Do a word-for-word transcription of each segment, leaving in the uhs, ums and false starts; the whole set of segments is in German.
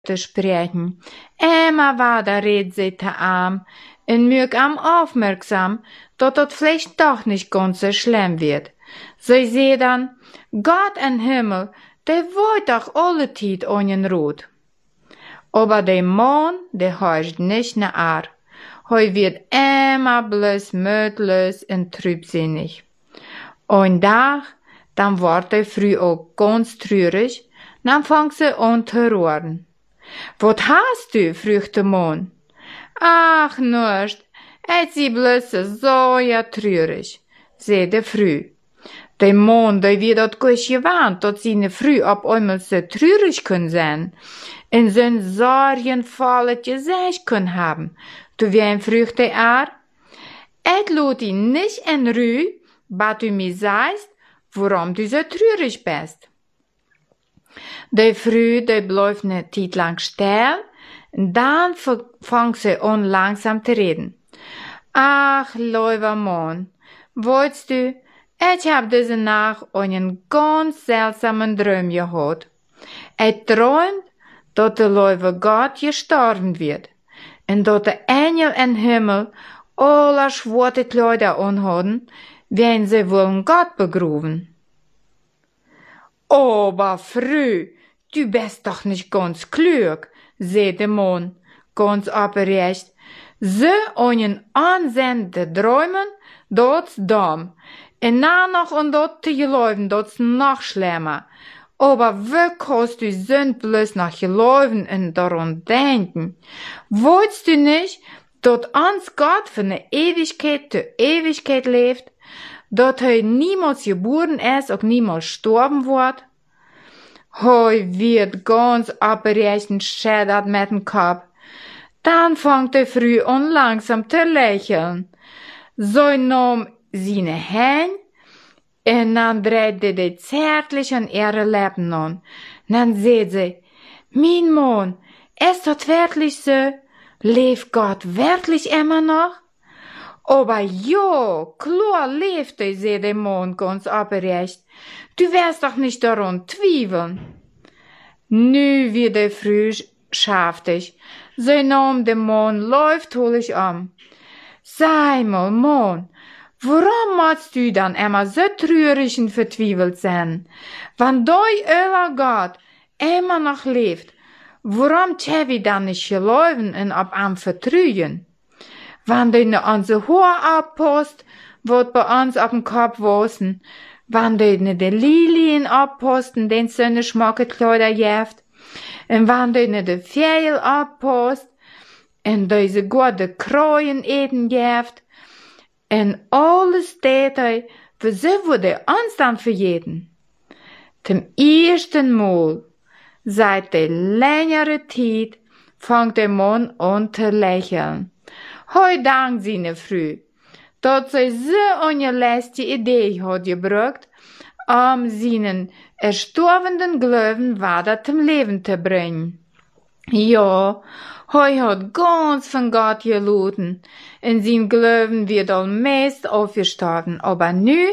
te sprechen. Immer weiter redet sie te arm und mög am aufmerksam, dat dat vielleicht doch nicht ganz so schlimm wird. Sie seh dann, Gott im Himmel, der wollt doch alle Tid onjen rot. Aber der Mann, der horcht nicht nach ar. Hoi wird immer bloß mütlos und trübsinnig. Ein Tag, dann wordt er früh auch ganz traurig, dann fangt sie an zu rohren. Wat hast du? fragt der Mann. Ach, nuscht, et sie bloß so ja traurig, sei der früh. Der Mann, der wird dat gut gewarnt, dat seine früh ab einmal so traurig können sein, in so'n sorgenvolles Gesicht können haben. Du wem fragt er ar? Et lot ihn nicht in Ruhe, bat du mir sagst, warum du so traurig bist. Der früh, der bleibt ne Zeit lang still, und dann fängt sie an langsam zu reden. Ach, lieber Mann, weißt du, ich hab diese Nacht einen ganz seltsamen Traum gehabt. Ich träumt, dass der liebe Gott gestorben wird, und dass der Engel im Himmel alle schwarze Kleider anhatten, wenn sie wollen Gott begraben. Aber früh, du bist doch nicht ganz klug, sagt der Mann, ganz aufrecht. So einen ansehenden Träumen, das dumm. Und dann noch und dort zu glauben, das noch schlimmer. Aber wie kannst du so bloß noch glauben und daran denken? Wolltest du nicht, dass uns Gott von der Ewigkeit zu Ewigkeit lebt? Dass er niemals geboren ist und niemals sterben wird? Hoi wird ganz abgerechnet schädert mit dem Kopf. Dann fängt er früh an langsam zu lächeln. So nahm seine Hände und dann dreht er die zärtlich an ihre Lippen an. Dann sagt sie, mein Mann, ist das wirklich so? Lebt Gott wirklich immer noch? Aber ja, klar lebt er, sagt der Mann ganz abrecht. Du wirst doch nicht daran zweifeln. Nu wird er früh schaftig. Sie nahm den Mann läuftig an. Sei mal, Mann, warum musst du dann immer so traurig und vertwiebelt sein? Wenn dein euer Gott immer noch lebt, warum tja wir dann nicht glauben und ab am vertrauen? Wenn du ne unser Haar abpasst, wird bei uns auf dem Kopf wasen, wenn du ne de Lilien abposten, den so ne schmacke Kleider jeft, und wenn du ne de Feil abpasst, und diese gute Kreuen eten jeft, und alles Detail, für so wurde uns dann verjeden. Zum ersten Mal, seit der längere Zeit, fängt der Mann an zu lächeln. Heu dank seine früh, dass sie so eine letzte Idee hat gebracht, um seinen erstorbenen Glauben weiter zum Leben zu bringen. Ja, heu hat ganz von Gott geloten, und sein Glauben wird allmäst aufgestorben, aber nu,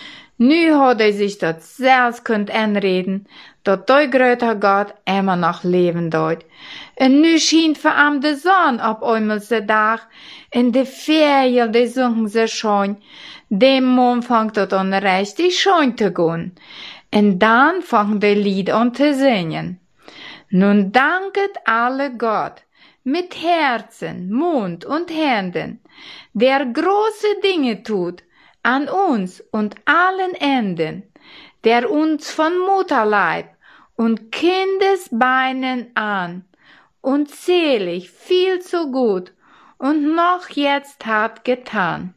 nu hat er sich das selbst könnt einreden, dass der größte Gott immer noch leben dort. Und nu schien für am de Sonn ab einmal so Dach, und de Vögel, de singen so schön. Dem Mann fängt dort an richtig schön zu gehen. Und dann fangen de Lied an zu singen. Nun danket alle Gott, mit Herzen, Mund und Händen, der große Dinge tut, an uns und allen Enden, der uns von Mutterleib und Kindesbeinen an, und selig viel zu gut und noch jetzt hat getan.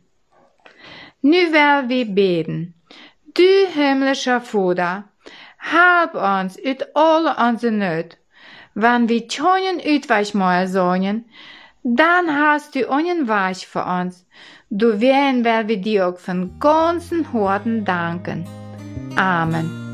Nu will wir beten. Du himmlischer Vater, halb uns ut alle unsere Nöt. Wenn wir können Utweichmeier sagen, dann hast du einen Weich für uns. Du werden, weil wir dir auch von ganzen Herzen danken. Amen.